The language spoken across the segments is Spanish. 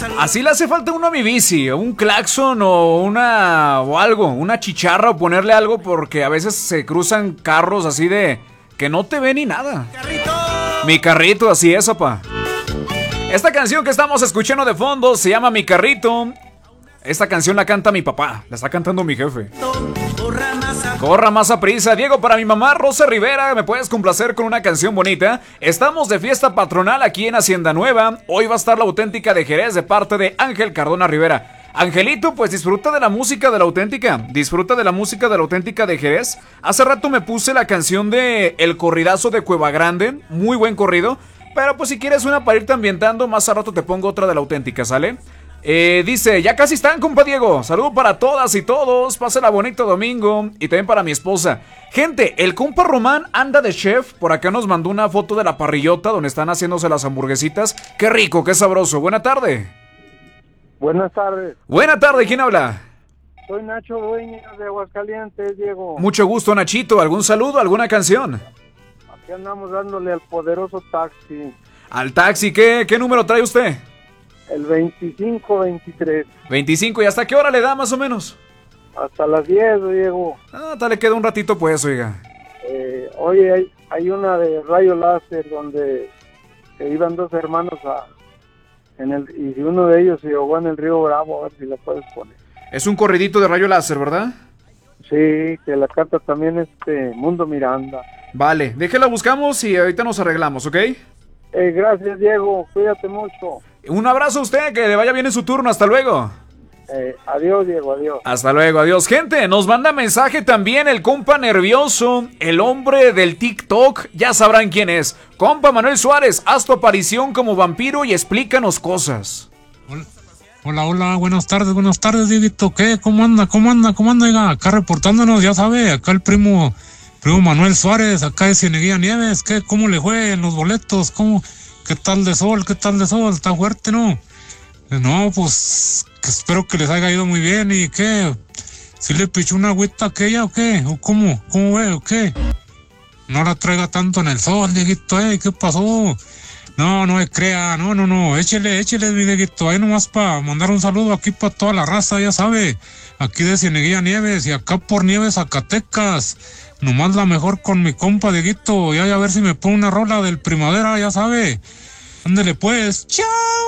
Así le hace falta uno a mi bici, un claxon o algo, una chicharra o ponerle algo porque a veces se cruzan carros así de que no te ve ni nada. Mi carrito, así es, papá. Esta canción que estamos escuchando de fondo se llama Mi Carrito. Esta canción la canta mi papá, la está cantando mi jefe. Corra más a prisa. Diego, para mi mamá Rosa Rivera, ¿me puedes complacer con una canción bonita? Estamos de fiesta patronal aquí en Hacienda Nueva. Hoy va a estar la auténtica de Jerez de parte de Ángel Cardona Rivera. Angelito, pues disfruta de la música de la auténtica. Disfruta de la música de la auténtica de Jerez. Hace rato me puse la canción de El Corridazo de Cueva Grande. Muy buen corrido. Pero pues si quieres una para irte ambientando, más a rato te pongo otra de la auténtica, ¿sale? Dice, ya casi están, compa Diego. Saludo para todas y todos. Pásenla bonito domingo. Y también para mi esposa. Gente, el compa Román anda de chef. Por acá nos mandó una foto de la parrillota donde están haciéndose las hamburguesitas. Qué rico, qué sabroso. Buena tarde. Buenas tardes. Buena tarde, ¿quién habla? Soy Nacho Dueñas de Aguascalientes, Diego. Mucho gusto, Nachito. ¿Algún saludo, alguna canción? Aquí andamos dándole al poderoso taxi. Al taxi, ¿qué número trae usted? El 2523. 25, ¿y hasta qué hora le da más o menos? Hasta las 10, Diego. Tal le queda un ratito pues, oiga. Oye, hay una de rayo láser donde iban dos hermanos y uno de ellos se ahogó en el río Bravo, a ver si la puedes poner. Es un corridito de rayo láser, ¿verdad? Sí, que la canta también Mundo Miranda. Vale, déjela buscamos y ahorita nos arreglamos, ¿ok? Gracias, Diego, cuídate mucho. Un abrazo a usted, que le vaya bien en su turno, hasta luego. Adiós, Diego, adiós. Hasta luego, adiós. Gente, nos manda mensaje también el compa nervioso, el hombre del TikTok, ya sabrán quién es. Compa Manuel Suárez, haz tu aparición como vampiro y explícanos cosas. Hola, buenas tardes, Dieguito. ¿Qué? ¿Cómo anda? Oiga, acá reportándonos, ya sabe, acá el primo Manuel Suárez, acá de Cieneguilla Nieves. ¿Qué? ¿Cómo le fue en los boletos? ¿Qué tal de sol? Está fuerte, ¿no? No, pues que espero que les haya ido muy bien. ¿Y qué? ¿Sí le pichó una agüita aquella o qué? ¿O cómo ve o qué? No la traiga tanto en el sol, Dieguito, ¿qué pasó? No me crea, no, échele, mi Dieguito, ahí nomás para mandar un saludo aquí para toda la raza, ya sabe, aquí de Cieneguilla Nieves y acá por Nieves, Zacatecas, nomás la mejor con mi compa Dieguito, ya a ver si me pone una rola del Primavera, ya sabe, ándele pues, chao.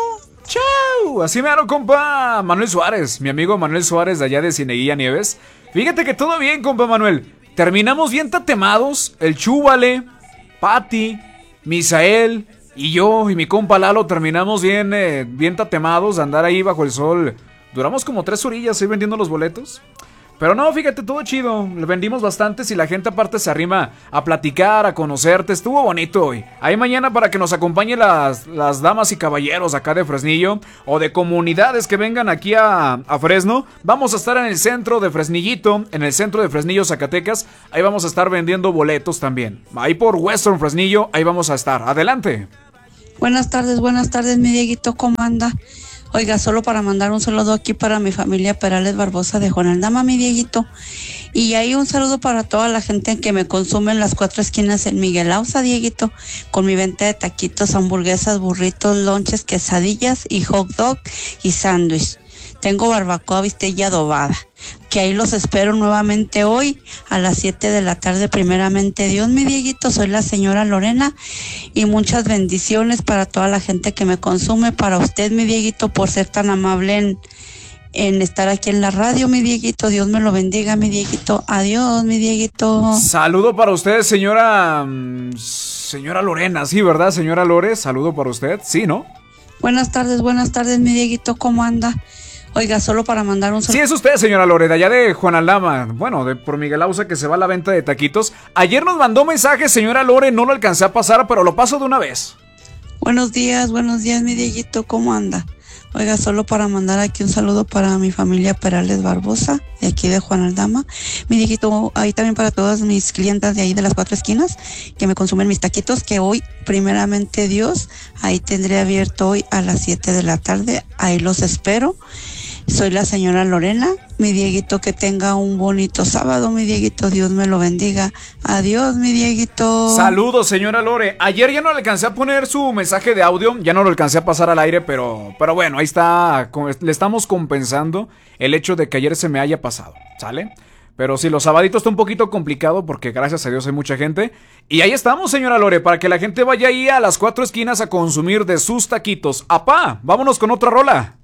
Así me hago, compa Manuel Suárez, mi amigo Manuel Suárez de allá de Cieneguilla Nieves. Fíjate que todo bien, compa Manuel, terminamos bien tatemados, el Chúbale, Pati, Misael y yo y mi compa Lalo terminamos bien tatemados de andar ahí bajo el sol. Duramos como 3 orillas ahí vendiendo los boletos. Pero no, fíjate, todo chido. Le vendimos bastantes y la gente aparte se arrima a platicar, a conocerte. Estuvo bonito hoy. Ahí mañana para que nos acompañen las damas y caballeros acá de Fresnillo o de comunidades que vengan aquí a Fresno. Vamos a estar en el centro de Fresnillito, en el centro de Fresnillo, Zacatecas. Ahí vamos a estar vendiendo boletos también. Ahí por Western Fresnillo, ahí vamos a estar. Adelante. Buenas tardes, mi Dieguito, ¿cómo anda? Oiga, solo para mandar un saludo aquí para mi familia Perales Barbosa de Juan Aldama, mi Dieguito. Y ahí un saludo para toda la gente que me consume en las 4 esquinas en Miguel Ausa, Dieguito, con mi venta de taquitos, hamburguesas, burritos, lonches, quesadillas y hot dog y sándwich. Tengo barbacoa, bistec y adobada. Que ahí los espero nuevamente hoy a las 7 de la tarde, primeramente Dios, mi Dieguito. Soy la señora Lorena y muchas bendiciones para toda la gente que me consume, para usted, mi Dieguito, por ser tan amable en estar aquí en la radio, mi Dieguito. Dios me lo bendiga, mi Dieguito. Adiós, mi Dieguito. Saludo para usted, señora Lorena, sí, ¿verdad, señora Lore? Saludo para usted, sí, ¿no? Buenas tardes, mi Dieguito, ¿cómo anda? Oiga, solo para mandar un saludo. Sí, es usted, señora Loreda, allá de Juan Aldama. Bueno, por Miguel Ausa, que se va a la venta de taquitos. Ayer nos mandó mensaje, señora Lore, no lo alcancé a pasar, pero lo paso de una vez. Buenos días, mi Dieguito, ¿cómo anda? Oiga, solo para mandar aquí un saludo para mi familia Perales Barbosa, de aquí de Juan Aldama. Mi Dieguito, ahí también para todas mis clientas de ahí de las 4 esquinas, que me consumen mis taquitos, que hoy, primeramente Dios, ahí tendré abierto hoy a las 7 de la tarde. Ahí los espero. Soy la señora Lorena. Mi Dieguito, que tenga un bonito sábado, mi Dieguito. Dios me lo bendiga. Adiós, mi Dieguito. Saludos, señora Lore. Ayer ya no le alcancé a poner su mensaje de audio, ya no lo alcancé a pasar al aire, pero bueno, ahí está. Le estamos compensando el hecho de que ayer se me haya pasado, ¿sale? Pero sí, los sabaditos está un poquito complicado porque gracias a Dios hay mucha gente. Y ahí estamos, señora Lore, para que la gente vaya ahí a las 4 esquinas a consumir de sus taquitos. ¡Apá! Vámonos con otra rola.